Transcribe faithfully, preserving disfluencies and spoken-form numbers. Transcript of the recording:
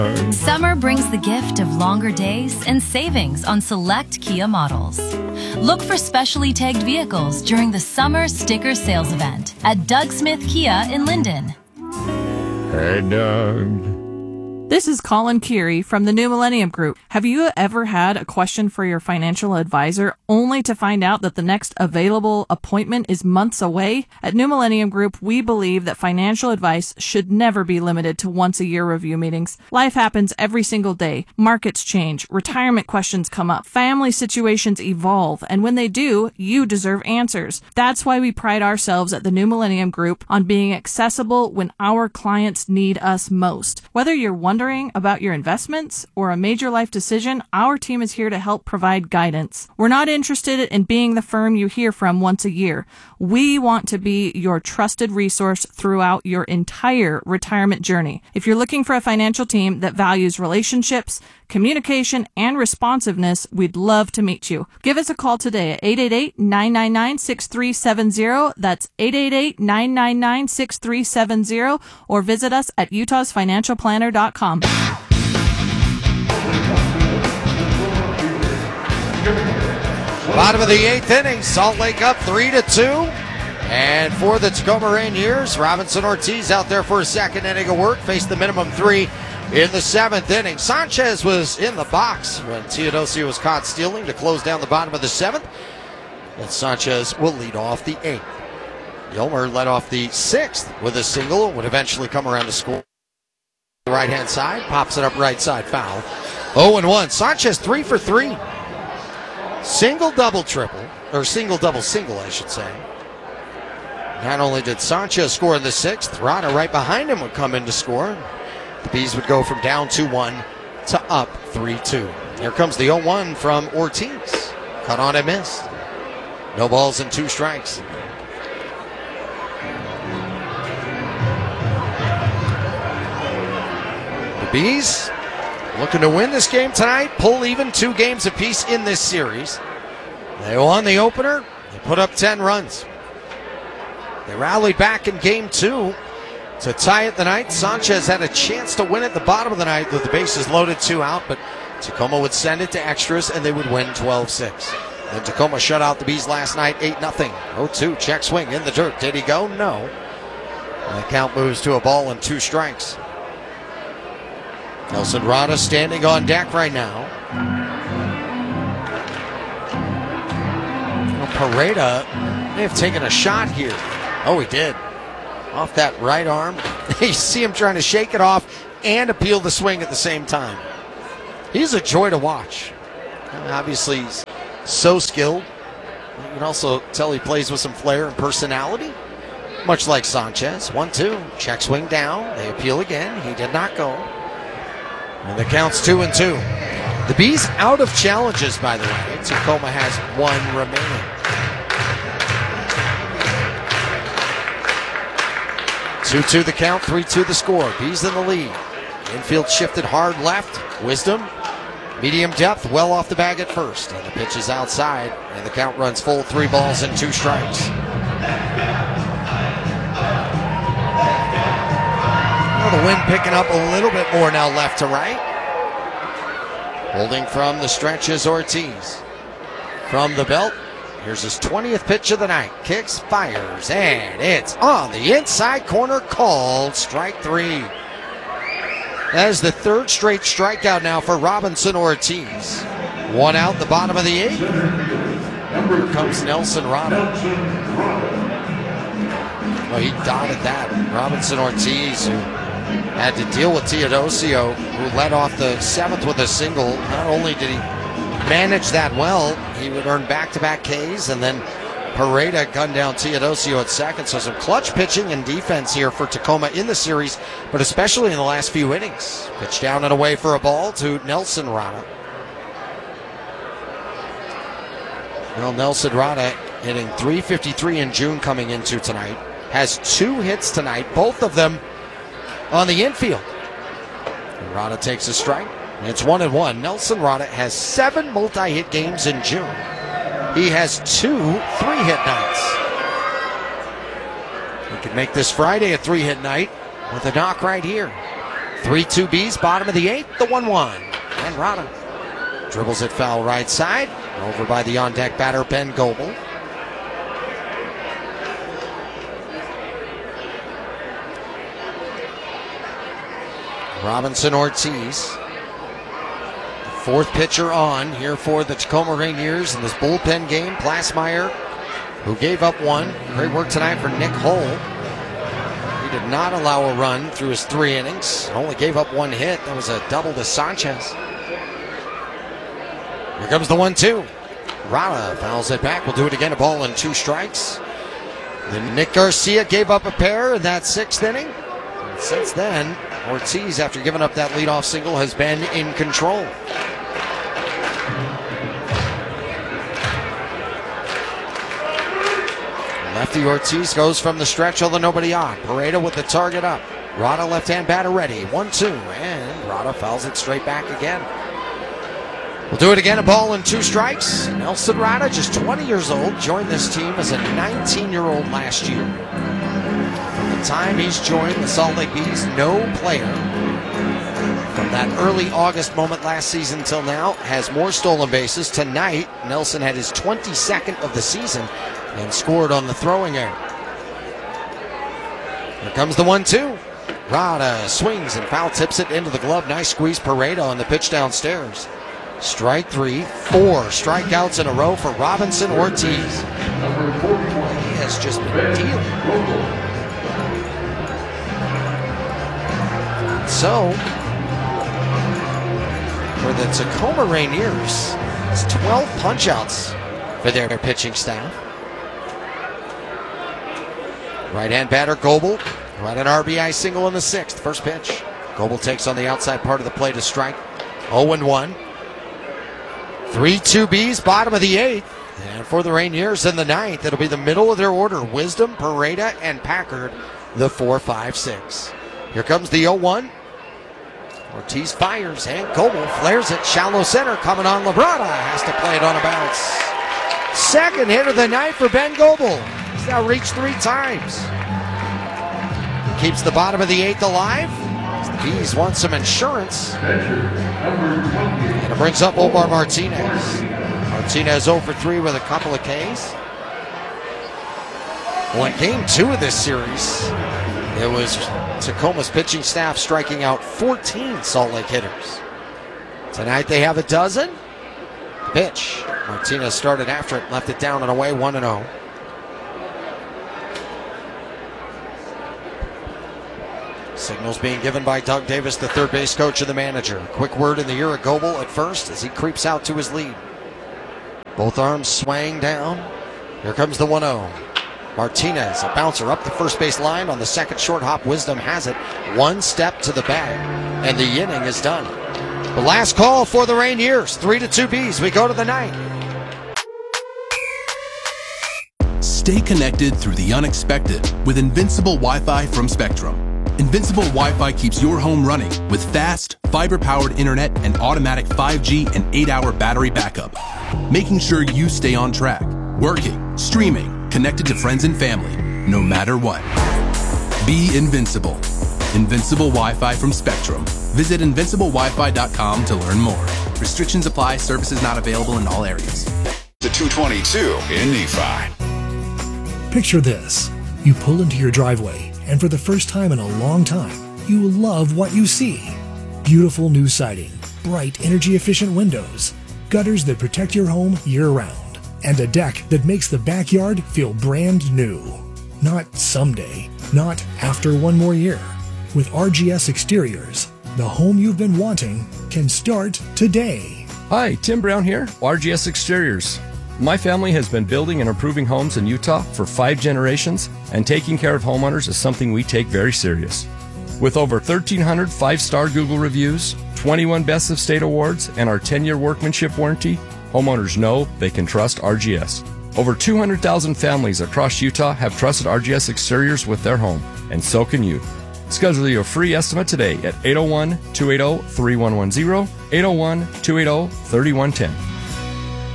Summer brings the gift of longer days and savings on select Kia models. Look for specially tagged vehicles during the Summer Sticker Sales event at Doug Smith Kia in Linden. Hey, Doug. This is Colin Keary from the New Millennium Group. Have you ever had a question for your financial advisor only to find out that the next available appointment is months away? At New Millennium Group, we believe that financial advice should never be limited to once-a-year review meetings. Life happens every single day. Markets change, retirement questions come up, family situations evolve, and when they do, you deserve answers. That's why we pride ourselves at the New Millennium Group on being accessible when our clients need us most. Whether you're wondering about your investments or a major life decision, our team is here to help provide guidance. We're not interested in being the firm you hear from once a year. We want to be your trusted resource throughout your entire retirement journey. If you're looking for a financial team that values relationships, communication, and responsiveness, we'd love to meet you. Give us a call today at eight eight eight, nine nine nine, six three seven zero. That's eight eight eight, nine nine nine, six three seven zero, or visit us at utahs financial planner dot com. Bottom of the eighth inning, Salt Lake up three to two. And for the Tacoma Rainiers, Robinson Ortiz out there for a second inning of work, faced the minimum three in the seventh inning. Sanchez was in the box when Teodosio was caught stealing to close down the bottom of the seventh. And Sanchez will lead off the eighth. Yolmer led off the sixth with a single, would eventually come around to score. Right-hand side, pops it up right side, foul. oh and one. Sanchez three for three. Single, double, triple. Or single, double, single, I should say. Not only did Sanchez score in the sixth, Rada right behind him would come in to score. The Bees would go from down two one to up three two. Here comes the oh one from Ortiz. Cut on and missed. No balls and two strikes. Bees looking to win this game tonight, pull even two games apiece in this series. They won the opener, they put up ten runs. They rallied back in game two to tie it the night. Sanchez had a chance to win at the bottom of the night with the bases loaded, two out, but Tacoma would send it to extras and they would win twelve six. Then Tacoma shut out the Bees last night eight nothing. oh two, check swing in the dirt. Did he go? No. And the count moves to a ball and two strikes. Nelson Rada standing on deck right now. Well, Pareda may have taken a shot here. Oh, he did. Off that right arm. You see him trying to shake it off and appeal the swing at the same time. He's a joy to watch. Obviously, he's so skilled. You can also tell he plays with some flair and personality, much like Sanchez. one two. Check swing down. They appeal again. He did not go. And the count's two and two. The Bees out of challenges, by the way. Tacoma has one remaining. two two the count, three two the score. Bees in the lead. Infield shifted hard left. Wisdom, medium depth, well off the bag at first. And the pitch is outside. And the count runs full, three balls and two strikes. The wind picking up a little bit more now left to right. Holding from the stretch is Ortiz. From the belt, here's his twentieth pitch of the night. Kicks, fires, and it's on the inside corner, called strike three. That is the third straight strikeout now for Robinson Ortiz. One out, the bottom of the eighth. Here comes Nelson Rada. Well, he dotted that. Robinson Ortiz, who had to deal with Teodosio, who led off the seventh with a single. Not only did he manage that well, he would earn back-to-back Ks, and then Pareda gunned down Teodosio at second. So some clutch pitching and defense here for Tacoma in the series, but especially in the last few innings. Pitch down and away for a ball to Nelson Rada. Well, Nelson Rada hitting three fifty-three in June coming into tonight. Has two hits tonight, both of them on the infield. And Rada takes a strike. It's one and one. Nelson Rada has seven multi-hit games in June. He has two three-hit nights. He can make this Friday a three-hit night with a knock right here. three two Bs, bottom of the eighth, the one one. And Rada dribbles it foul right side. Over by the on-deck batter, Ben Goebel. Robinson Ortiz. Fourth pitcher on here for the Tacoma Rainiers in this bullpen game. Plasmeyer, who gave up one. Great work tonight for Nick Hull. He did not allow a run through his three innings. Only gave up one hit. That was a double to Sanchez. Here comes the one two. Rada fouls it back. We'll do it again. A ball and two strikes. Then Nick Garcia gave up a pair in that sixth inning. And since then, Ortiz, after giving up that leadoff single, has been in control. Lefty Ortiz goes from the stretch, although nobody on. Pareda with the target up. Rada left-hand batter ready. one two, and Rada fouls it straight back again. We'll do it again. A ball and two strikes. Nelson Rada, just twenty years old, joined this team as a nineteen-year-old last year. From the time he's joined the Salt Lake Bees, no player from that early August moment last season till now has more stolen bases. Tonight, Nelson had his twenty-second of the season and scored on the throwing error. Here comes the one two. Rada swings and foul tips it into the glove. Nice squeeze, Pareda on the pitch downstairs. Strike three, four strikeouts in a row for Robinson Ortiz. He has just been dealing. So, for the Tacoma Rainiers, it's twelve punch-outs for their pitching staff. Right-hand batter, Goebel, right an R B I single in the sixth. First pitch. Goebel takes on the outside part of the plate to strike. oh and one. three two Bs, bottom of the eighth. And for the Rainiers in the ninth, it'll be the middle of their order. Wisdom, Pareda, and Packard, the four five six. Here comes the oh one. Ortiz fires, and Goebel flares it. Shallow center coming on. Labrada has to play it on a bounce. Second hit of the night for Ben Goebel. He's now reached three times. Keeps the bottom of the eighth alive. The Bees want some insurance. And it brings up Omar Martinez. Martinez oh for three with a couple of Ks. Well, in game two of this series, it was Tacoma's pitching staff striking out fourteen Salt Lake hitters. Tonight they have a dozen. Pitch. Martinez started after it, left it down and away, one and oh. Signals being given by Doug Davis, the third base coach and the manager. Quick word in the ear of Goebel at first as he creeps out to his lead. Both arms swaying down. Here comes the one oh. Martinez, a bouncer up the first base line on the second short hop. Wisdom has it. One step to the bag, and the inning is done. The last call for the Rainiers. Three to two Bs. We go to the ninth. Stay connected through the unexpected with Invincible Wi-Fi from Spectrum. Invincible Wi-Fi keeps your home running with fast, fiber-powered internet and automatic five G and eight hour battery backup, making sure you stay on track, working, streaming, connected to friends and family, no matter what. Be invincible. Invincible Wi-Fi from Spectrum. Visit invincible wi fi dot com to learn more. Restrictions apply. Services not available in all areas. The two twenty-two in Nephi. Picture this. You pull into your driveway, and for the first time in a long time, you love what you see. Beautiful new siding, bright energy-efficient windows, gutters that protect your home year-round, and a deck that makes the backyard feel brand new. Not someday, not after one more year. With R G S Exteriors, the home you've been wanting can start today. Hi, Tim Brown here, R G S Exteriors. My family has been building and improving homes in Utah for five generations, and taking care of homeowners is something we take very serious. With over thirteen hundred five-star Google reviews, twenty-one Best of State awards, and our ten-year workmanship warranty, homeowners know they can trust R G S. Over two hundred thousand families across Utah have trusted R G S Exteriors with their home, and so can you. Schedule your free estimate today at eight oh one, two eight oh, three one one zero, eight oh one, two eight oh, three one one zero.